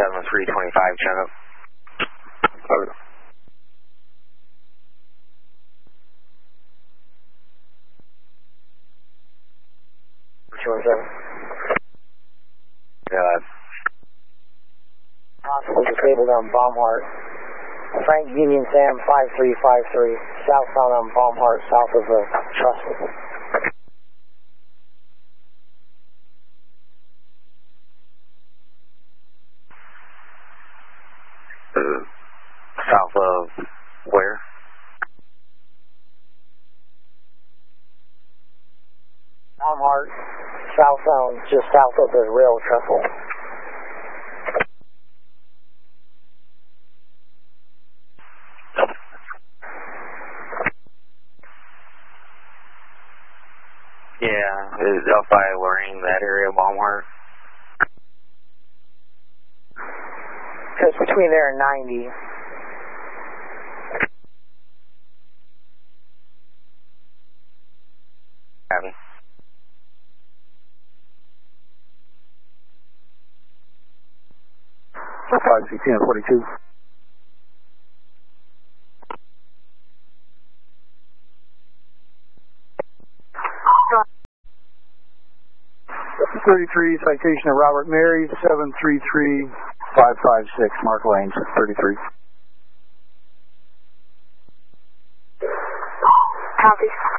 7325, check up. Over. Possible disabled on Baumhart. Frank Union Sam 5353, southbound on Baumhart, south of the Trussell. South of where? Baumhart, southbound, just south of the rail trestle. Yeah, it's up by Lorraine, that area of Walmart. It's between there and 90. Copy. So 516 and 42. .33 citation of Robert Mary, 733556, Mark Lanes, 33. Copy.